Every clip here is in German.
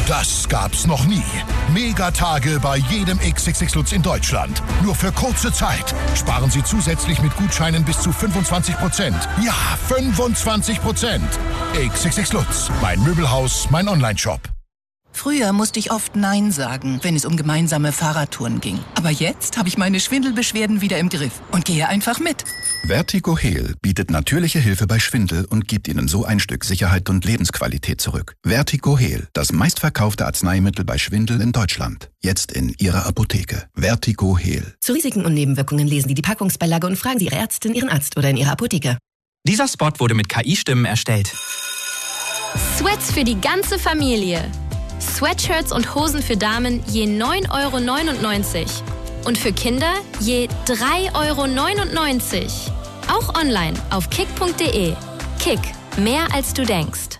Das gab's noch nie. Megatage bei jedem XXX Lutz in Deutschland. Nur für kurze Zeit. Sparen Sie zusätzlich mit Gutscheinen bis zu 25%. Ja, 25%. XXX Lutz. Mein Möbelhaus, mein Onlineshop. Früher musste ich oft Nein sagen, wenn es um gemeinsame Fahrradtouren ging. Aber jetzt habe ich meine Schwindelbeschwerden wieder im Griff und gehe einfach mit. Vertigo Heal bietet natürliche Hilfe bei Schwindel und gibt Ihnen so ein Stück Sicherheit und Lebensqualität zurück. Vertigo Heal, das meistverkaufte Arzneimittel bei Schwindel in Deutschland. Jetzt in Ihrer Apotheke. Vertigo Heal. Zu Risiken und Nebenwirkungen lesen Sie die Packungsbeilage und fragen Sie Ihre Ärztin, Ihren Arzt oder in Ihrer Apotheke. Dieser Spot wurde mit KI-Stimmen erstellt. Sweats für die ganze Familie. Sweatshirts und Hosen für Damen je 9,99 € und für Kinder je 3,99 €. Auch online auf kick.de. Kick, mehr als du denkst.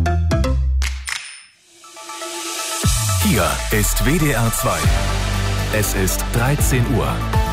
Hier ist WDR 2. Es ist 13 Uhr.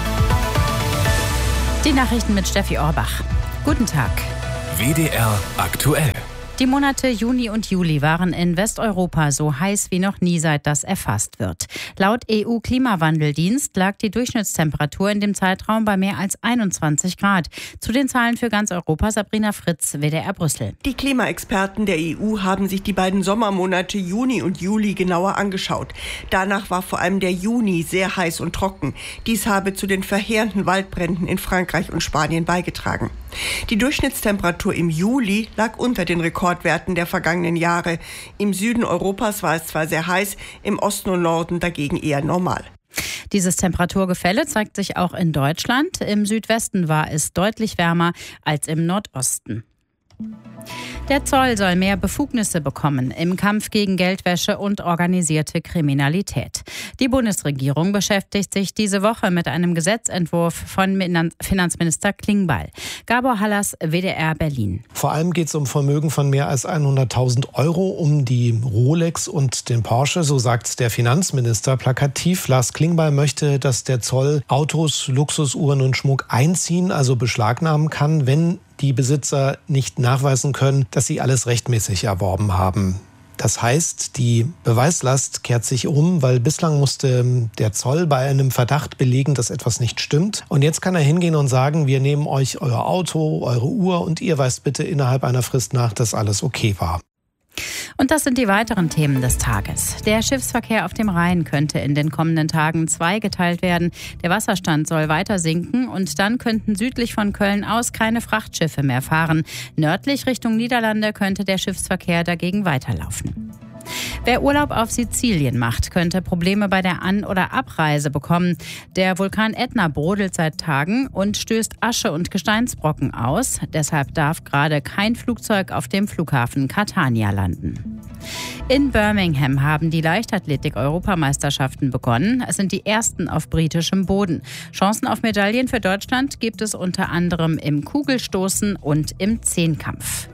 Die Nachrichten mit Steffi Orbach. Guten Tag. WDR aktuell. Die Monate Juni und Juli waren in Westeuropa so heiß wie noch nie, seit das erfasst wird. Laut EU-Klimawandeldienst lag die Durchschnittstemperatur in dem Zeitraum bei mehr als 21 Grad. Zu den Zahlen für ganz Europa Sabrina Fritz, WDR Brüssel. Die Klimaexperten der EU haben sich die beiden Sommermonate Juni und Juli genauer angeschaut. Danach war vor allem der Juni sehr heiß und trocken. Dies habe zu den verheerenden Waldbränden in Frankreich und Spanien beigetragen. Die Durchschnittstemperatur im Juli lag unter den Rekordwerten der vergangenen Jahre. Im Süden Europas war es zwar sehr heiß, im Osten und Norden dagegen eher normal. Dieses Temperaturgefälle zeigt sich auch in Deutschland. Im Südwesten war es deutlich wärmer als im Nordosten. Der Zoll soll mehr Befugnisse bekommen im Kampf gegen Geldwäsche und organisierte Kriminalität. Die Bundesregierung beschäftigt sich diese Woche mit einem Gesetzentwurf von Finanzminister Klingbeil. Gabor Hallas, WDR Berlin. Vor allem geht es um Vermögen von mehr als 100.000 €, um die Rolex und den Porsche, so sagt der Finanzminister plakativ. Lars Klingbeil möchte, dass der Zoll Autos, Luxusuhren und Schmuck einziehen, also beschlagnahmen kann, wenn die Besitzer nicht nachweisen können, dass sie alles rechtmäßig erworben haben. Das heißt, die Beweislast kehrt sich um, weil bislang musste der Zoll bei einem Verdacht belegen, dass etwas nicht stimmt. Und jetzt kann er hingehen und sagen, wir nehmen euch euer Auto, eure Uhr und ihr weist bitte innerhalb einer Frist nach, dass alles okay war. Und das sind die weiteren Themen des Tages. Der Schiffsverkehr auf dem Rhein könnte in den kommenden Tagen zweigeteilt werden. Der Wasserstand soll weiter sinken und dann könnten südlich von Köln aus keine Frachtschiffe mehr fahren. Nördlich Richtung Niederlande könnte der Schiffsverkehr dagegen weiterlaufen. Wer Urlaub auf Sizilien macht, könnte Probleme bei der An- oder Abreise bekommen. Der Vulkan Ätna brodelt seit Tagen und stößt Asche und Gesteinsbrocken aus. Deshalb darf gerade kein Flugzeug auf dem Flughafen Catania landen. In Birmingham haben die Leichtathletik-Europameisterschaften begonnen. Es sind die ersten auf britischem Boden. Chancen auf Medaillen für Deutschland gibt es unter anderem im Kugelstoßen und im Zehnkampf.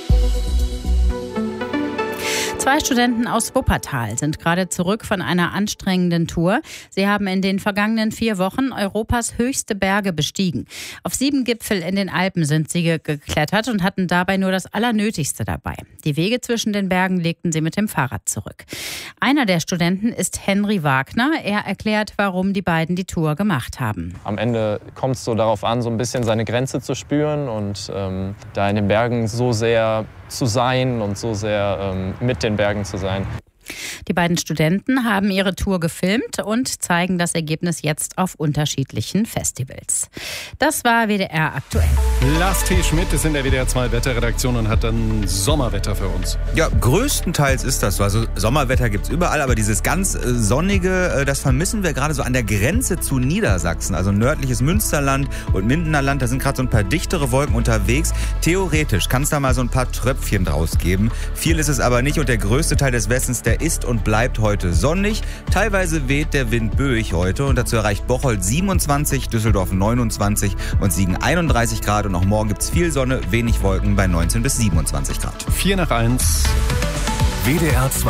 2 Studenten aus Wuppertal sind gerade zurück von einer anstrengenden Tour. Sie haben in den vergangenen 4 Wochen Europas höchste Berge bestiegen. Auf 7 Gipfel in den Alpen sind sie geklettert und hatten dabei nur das Allernötigste dabei. Die Wege zwischen den Bergen legten sie mit dem Fahrrad zurück. Einer der Studenten ist Henry Wagner. Er erklärt, warum die beiden die Tour gemacht haben. Am Ende kommt es so darauf an, so ein bisschen seine Grenze zu spüren und da in den Bergen so sehr zu sein und so sehr mit den Bergen zu sein. Die beiden Studenten haben ihre Tour gefilmt und zeigen das Ergebnis jetzt auf unterschiedlichen Festivals. Das war WDR aktuell. Lars T. Schmidt ist in der WDR 2 Wetterredaktion und hat dann Sommerwetter für uns. Ja, größtenteils ist das so. Also Sommerwetter gibt es überall, aber dieses ganz sonnige, das vermissen wir gerade so an der Grenze zu Niedersachsen. Also nördliches Münsterland und Mindener Land, da sind gerade so ein paar dichtere Wolken unterwegs. Theoretisch kann es da mal so ein paar Tröpfchen draus geben. Viel ist es aber nicht und der größte Teil des Westens, der ist und bleibt heute sonnig. Teilweise weht der Wind böig heute und dazu erreicht Bocholt 27, Düsseldorf 29 und Siegen 31 Grad. Und auch morgen gibt es viel Sonne, wenig Wolken bei 19 bis 27 Grad. 4 nach 1. WDR 2.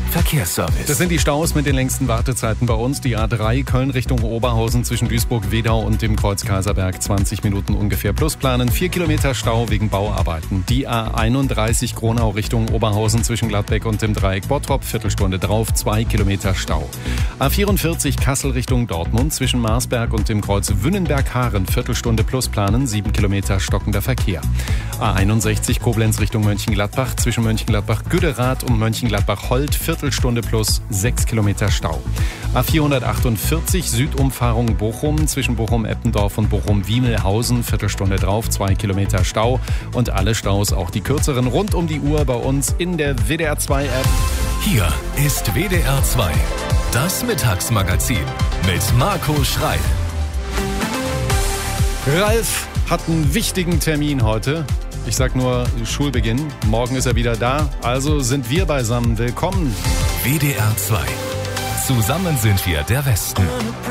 Verkehrsservice. Das sind die Staus mit den längsten Wartezeiten bei uns. Die A3 Köln Richtung Oberhausen zwischen Duisburg-Wedau und dem Kreuz Kaiserberg. 20 Minuten ungefähr plus planen. 4 Kilometer Stau wegen Bauarbeiten. Die A31 Gronau Richtung Oberhausen zwischen Gladbeck und dem Dreieck Bottrop. Viertelstunde drauf. 2 Kilometer Stau. A44 Kassel Richtung Dortmund zwischen Marsberg und dem Kreuz Wünnenberg-Haaren. Viertelstunde plus planen. 7 Kilometer stockender Verkehr. A61 Koblenz Richtung Mönchengladbach zwischen Mönchengladbach-Güderath und Mönchengladbach-Holt. Viertelstunde plus 6 Kilometer Stau. A448 Südumfahrung Bochum zwischen Bochum-Eppendorf und Bochum-Wiemelhausen. Viertelstunde drauf, 2 Kilometer Stau. Und alle Staus, auch die kürzeren, rund um die Uhr bei uns in der WDR 2 App. Hier ist WDR 2, das Mittagsmagazin mit Marco Schreil. Ralf hat einen wichtigen Termin heute. Ich sag nur Schulbeginn. Morgen ist er wieder da. Also sind wir beisammen. Willkommen. WDR 2. Zusammen sind wir der Westen.